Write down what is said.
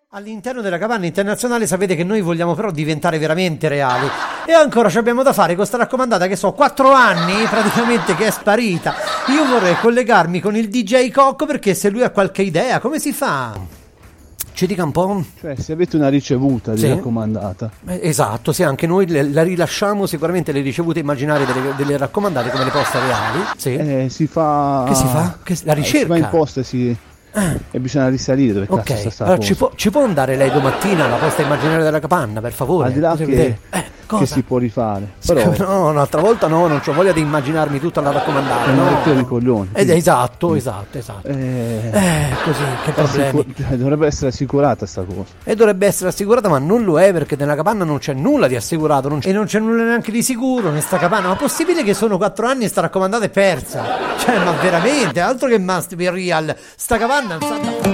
All'interno della capanna internazionale sapete che noi vogliamo però diventare veramente reali e ancora ci abbiamo da fare con questa raccomandata che so 4 anni praticamente che è sparita. Io vorrei collegarmi con il DJ Cocco perché se lui ha qualche idea come si fa? Ci dica un po'. Cioè se avete una ricevuta di Sì. raccomandata. Esatto, sì, anche noi la rilasciamo sicuramente le ricevute immaginarie delle raccomandate come le poste reali. Sì. Si fa. Che si fa? La ricerca. Si va in posta e bisogna risalire dove cazzo sta sta allora cosa. ci può andare lei domattina alla posta immaginaria della capanna, per favore? Al di là Potrebbe che vedere. Cosa? si può rifare. Però No, un'altra volta no, non c'ho voglia di immaginarmi tutta la raccomandata. è un No. rottura di coglioni. Esatto. Così, che problemi. Dovrebbe essere assicurata sta cosa. E dovrebbe essere assicurata, ma non lo è perché nella capanna non c'è nulla di assicurato e non c'è nulla neanche di sicuro in sta capanna. Ma possibile che sono 4 anni e sta raccomandata è persa? Cioè, ma veramente, altro che Must Be Real, sta capanna